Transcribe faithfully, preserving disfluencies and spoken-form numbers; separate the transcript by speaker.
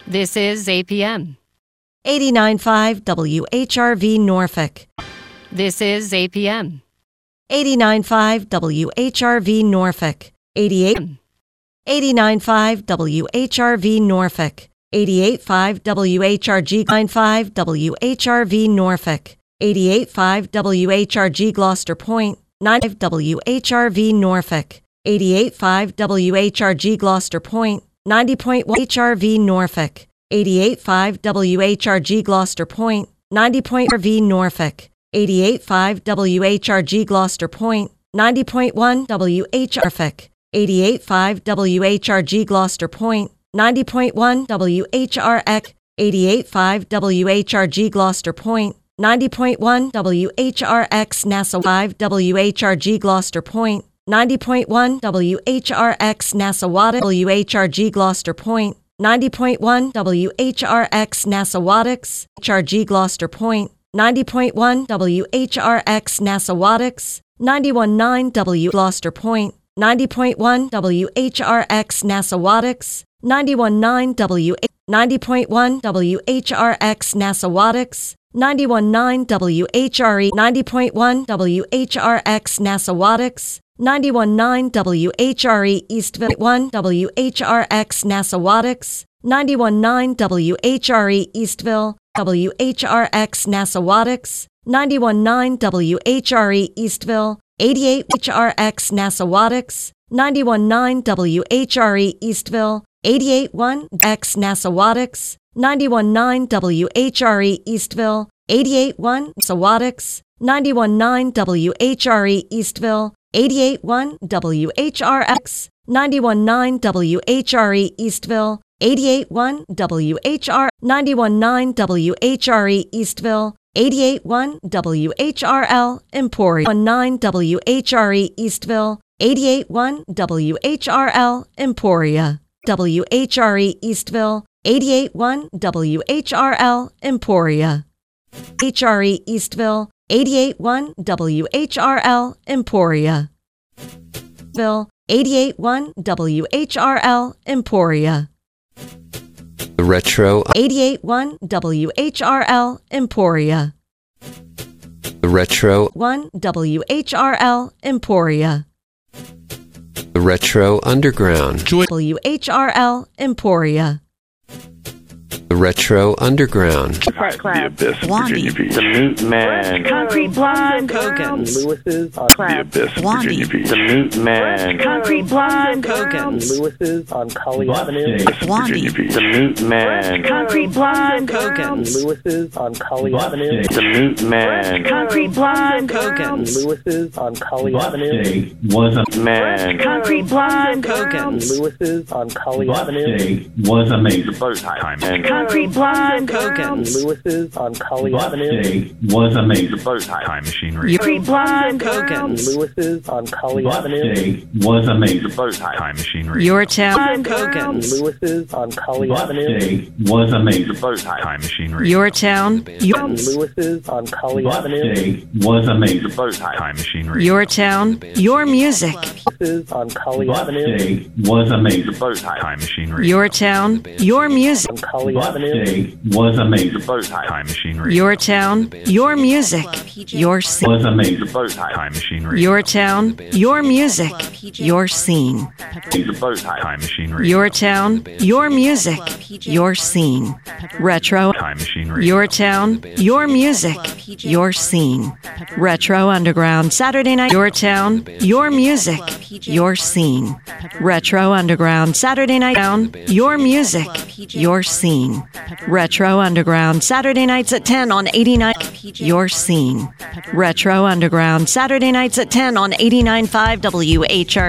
Speaker 1: This is A P M.
Speaker 2: eighty-nine point five W H R V Norfolk.
Speaker 1: This is A P M.
Speaker 2: eighty-nine point five W H R V Norfolk. eighty-eight. eighty-nine point five W H R V Norfolk. eighty-eight point five W H R G. ninety-nine point five W H R V Norfolk. eighty-eight point five W H R G Gloucester Point. ninety-five W H R V Norfolk. eighty-eight point five W H R G Gloucester Point. ninety point one H R V Norfolk. eighty-eight point five W H R G Gloucester Point. ninety point one V Norfolk. eighty-eight point five W H R G Gloucester Point. ninety point one W H R Norfolk. eighty-eight point five W H R G Gloucester Point. ninety point one W H R X. eighty-eight point five W H R G Gloucester Point. ninety point one W H R X Nassau. five W H R G Gloucester Point. ninety point one W H R X Nassauwatic. W H R G Gloucester Point. ninety point one W H R X Nassauwatics. H R G Gloucester Point. ninety point one W H R X Nassauwatics. ninety-one point nine W Gloucester Point. ninety point one W H R X Nassauwatics. ninety-one point nine W. ninety point one W H R X Nassauwatics. ninety-one point nine W H R E. ninety point one W H R X Nassauwatics. ninety-one point nine W H R E Eastville. one W H R X Nassauwatics. ninety-one point nine W H R E Eastville. W H R X Nassauwatics. ninety-one point nine W H R E Eastville. eighty-eight H R X Nassauwatics. ninety-one point nine W H R E Eastville. eighty-eight point one X Nassauwatics. ninety-one point nine W H R E Eastville. eighty-eight point one Nassauwatics. ninety-one point nine W H R E Eastville. eighty-eight point one W H R X. ninety-one point nine W H R E Eastville. eighty-eight point one W H R. ninety-one point nine W H R E Eastville. eighty-eight point one W H R L Emporia. nine W H R E Eastville. eighty-eight point one W H R L Emporia. W H R E Eastville. eighty-eight point one W H R L Emporia. H R E Eastville. eighty-eight point one W H R L Emporia. Ville. eighty-eight point one W H R L Emporia.
Speaker 3: The Retro.
Speaker 2: eighty-eight point one W H R L Emporia.
Speaker 3: The Retro.
Speaker 2: one W H R L Emporia.
Speaker 3: The Retro Underground.
Speaker 2: W H R L Emporia.
Speaker 3: The Retro Underground.
Speaker 4: The Abyss,
Speaker 5: Blondie.
Speaker 4: Virginia Beach.
Speaker 5: The Meat Man.
Speaker 6: Concrete Blonde.
Speaker 5: Kogan's.
Speaker 6: Lewis's on
Speaker 4: The Abyss,
Speaker 5: Blondie.
Speaker 4: Virginia Beach.
Speaker 5: The Meat Man.
Speaker 6: Concrete Blonde.
Speaker 5: Kogan's.
Speaker 6: Lewis's on Colley Avenue.
Speaker 5: Blondie.
Speaker 4: Virginia Beach.
Speaker 5: The Meat Man.
Speaker 6: Concrete Blonde.
Speaker 5: Kogan's.
Speaker 6: Lewis's on Colley Avenue.
Speaker 5: The Meat Man.
Speaker 6: Concrete Blonde.
Speaker 5: Kogan's.
Speaker 6: Lewis's on Colley Avenue.
Speaker 7: was a
Speaker 5: Man.
Speaker 6: Concrete Blonde.
Speaker 5: Kogan's.
Speaker 6: Lewis's on Colley Avenue.
Speaker 7: day was amazing.
Speaker 5: Bow tie. Man.
Speaker 6: Concrete Blonde.
Speaker 5: Kogan's.
Speaker 6: Lewis's on Colley Avenue.
Speaker 7: Day was amazing.
Speaker 5: Bow tie.
Speaker 4: Time machinery.
Speaker 6: Concrete Blonde.
Speaker 5: Kogan's.
Speaker 6: Lewis's on Colley Avenue.
Speaker 7: Day was amazing.
Speaker 5: Bow tie.
Speaker 4: Time machinery.
Speaker 1: Your town.
Speaker 5: Kogan's.
Speaker 6: Lewis's on Colley Avenue.
Speaker 7: Day was amazing.
Speaker 5: Bow tie.
Speaker 4: Time machinery.
Speaker 1: Your town. Your,
Speaker 6: Lewis's on Colley Avenue.
Speaker 7: Day was amazing.
Speaker 5: Bow tie.
Speaker 4: Time machinery.
Speaker 1: your town. Your music.
Speaker 6: Lewis's on Colley Avenue.
Speaker 7: Day was amazing.
Speaker 5: Bow tie.
Speaker 4: Time machinery.
Speaker 1: Your town. Your music.
Speaker 6: On Colley Avenue.
Speaker 7: Day was amazing.
Speaker 5: Bow tie.
Speaker 4: Time machinery.
Speaker 1: Your town. Your music. Your scene.
Speaker 7: Was amazing.
Speaker 5: Bow tie.
Speaker 4: Time machinery.
Speaker 1: Your town. Your music. Your scene.
Speaker 5: Bow tie.
Speaker 4: Time machinery.
Speaker 1: Your town. Your music. Your scene. Retro.
Speaker 4: Time machinery.
Speaker 1: Your town. Your music. Your scene. Retro Underground. Saturday night. Your town. Your music. Your scene. Retro Underground. Saturday night. Town. Your music. Your scene. Retro Underground. Saturday nights at ten on eighty-nine. Your scene. Retro Underground. Saturday nights at ten on eighty-nine point five W H R.